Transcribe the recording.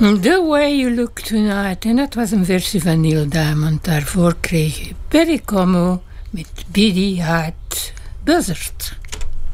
The Way You Look Tonight. En dat was een versie van Neil Diamond. Daarvoor kreeg je Perry Como met Beady Heart Buzzard.